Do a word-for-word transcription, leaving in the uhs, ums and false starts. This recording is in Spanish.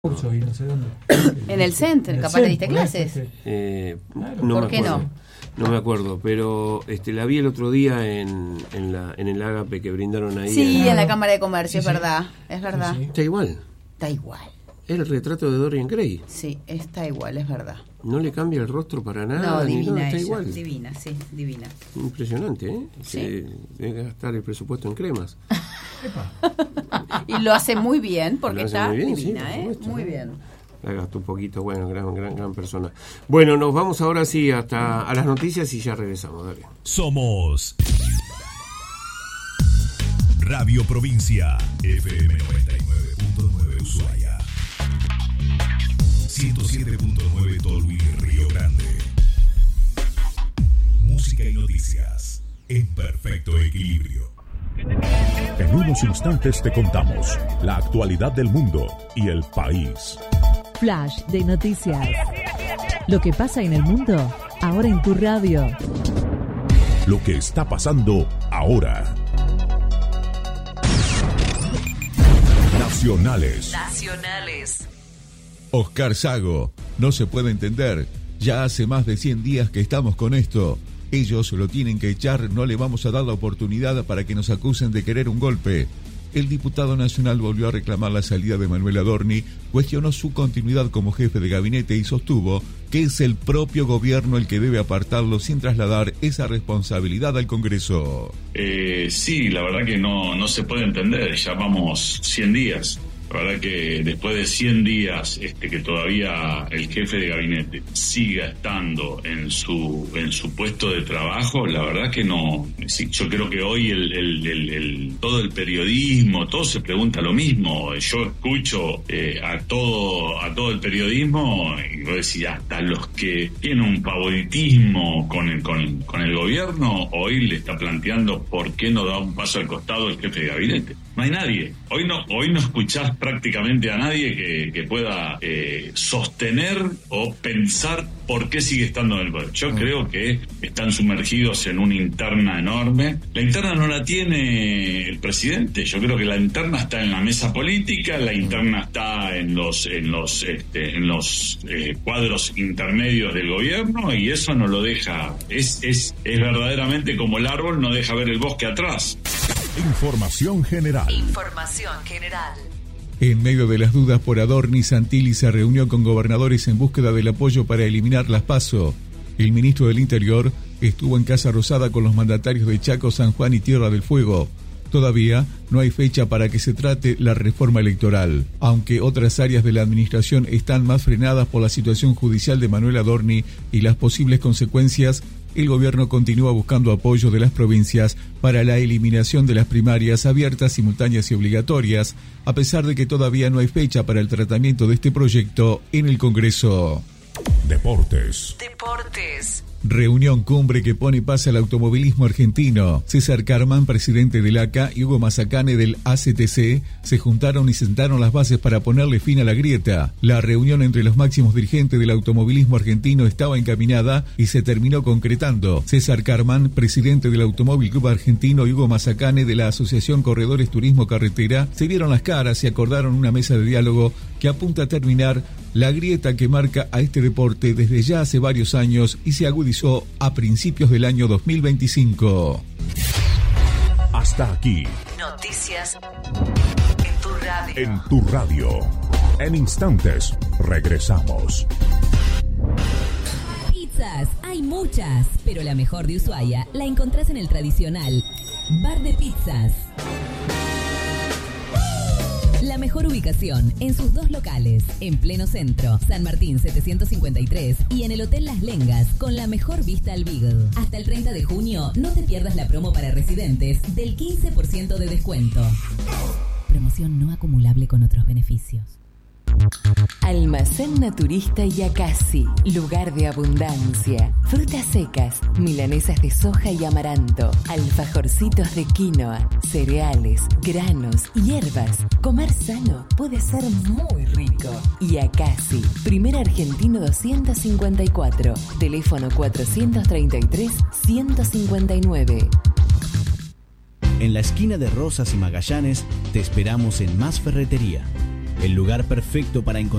curso y no sé dónde. En el centro, capaz le diste clases. Eh, Claro. no ¿Por me qué acuerdo, no? No me acuerdo, pero este, la vi el otro día en, en, la, en el Ágape que brindaron ahí. Sí, en, en la Cámara de Comercio, Sí, es sí. verdad, es verdad. Sí, sí. Está igual. Está igual. Es el retrato de Dorian Gray. Sí, está igual, es verdad. No le cambia el rostro para nada. No, ni divina nada, está ella, igual. divina, sí, divina. Impresionante, ¿eh? Sí. Se debe gastar el presupuesto en cremas. Epa. Y lo hace muy bien, porque Lo hace está muy bien, sí, divina, por ¿eh? supuesto, Muy ¿no? bien. La gastó un poquito, bueno, gran, gran, gran persona. Bueno, nos vamos ahora sí hasta a las noticias y ya regresamos, dale. Somos Radio Provincia, F M noventa y nueve punto nueve Ushuaia, ciento siete punto nueve Tolwyn, Río Grande. Música y noticias en perfecto equilibrio. En unos instantes te contamos la actualidad del mundo y el país. Flash de noticias. Lo que pasa en el mundo, ahora en tu radio. Lo que está pasando ahora. Nacionales. Nacionales. Oscar Sago, no se puede entender. Ya hace más de cien días que estamos con esto. Ellos lo tienen que echar, no le vamos a dar la oportunidad para que nos acusen de querer un golpe. El diputado nacional volvió a reclamar la salida de Manuel Adorni, cuestionó su continuidad como jefe de gabinete y sostuvo que es el propio gobierno el que debe apartarlo sin trasladar esa responsabilidad al Congreso. Eh, sí, la verdad que no, no se puede entender, ya vamos cien días. La verdad que después de cien días este, que todavía el jefe de gabinete siga estando en su en su puesto de trabajo, la verdad que no. Sí, yo creo que hoy el, el, el, el todo el periodismo, todo se pregunta lo mismo. Yo escucho eh, a todo a todo el periodismo y voy a decir, hasta los que tienen un favoritismo con el, con, con el gobierno, hoy le está planteando por qué no da un paso al costado el jefe de gabinete. No hay nadie. Hoy no, hoy no escuchás prácticamente a nadie que, que pueda eh, sostener o pensar por qué sigue estando en el poder. Yo creo que están sumergidos en una interna enorme. La interna no la tiene el presidente. Yo creo que la interna está en la mesa política, la interna está en los en los este, en los eh, cuadros intermedios del gobierno y eso no lo deja. Es es es verdaderamente como el árbol, no deja ver el bosque atrás. Información general. Información general. En medio de las dudas por Adorni, Santilli se reunió con gobernadores en búsqueda del apoyo para eliminar las PASO. El ministro del Interior estuvo en Casa Rosada con los mandatarios de Chaco, San Juan y Tierra del Fuego. Todavía no hay fecha para que se trate la reforma electoral, aunque otras áreas de la administración están más frenadas por la situación judicial de Manuel Adorni y las posibles consecuencias. El gobierno continúa buscando apoyo de las provincias para la eliminación de las primarias abiertas, simultáneas y obligatorias, a pesar de que todavía no hay fecha para el tratamiento de este proyecto en el Congreso. Deportes. Deportes. Reunión cumbre que pone paz al automovilismo argentino. César Carman, presidente del A C A, y Hugo Mazacane del A C T C se juntaron y sentaron las bases para ponerle fin a la grieta. La reunión entre los máximos dirigentes del automovilismo argentino estaba encaminada y se terminó concretando. César Carman, presidente del Automóvil Club Argentino, y Hugo Mazacane de la Asociación Corredores Turismo Carretera se vieron las caras y acordaron una mesa de diálogo que apunta a terminar la grieta que marca a este deporte desde ya hace varios años y se agudizó a principios del año dos mil veinticinco. Hasta aquí. Noticias en tu radio. En tu radio. En instantes regresamos. Pizzas, hay muchas, pero la mejor de Ushuaia la encontrás en el tradicional Bar de Pizzas. La mejor ubicación en sus dos locales, en pleno centro, San Martín setecientos cincuenta y tres y en el Hotel Las Lengas, con la mejor vista al Beagle. Hasta el treinta de junio, no te pierdas la promo para residentes del quince por ciento de descuento. Promoción no acumulable con otros beneficios. Almacén Naturista Yacasi, lugar de abundancia. Frutas secas, milanesas de soja y amaranto, alfajorcitos de quinoa, cereales, granos, hierbas. Comer sano puede ser muy rico. Yacasi, primer argentino doscientos cincuenta y cuatro, teléfono cuatrocientos treinta y tres, ciento cincuenta y nueve. En la esquina de Rosas y Magallanes te esperamos en Más Ferretería. el lugar perfecto para encontrar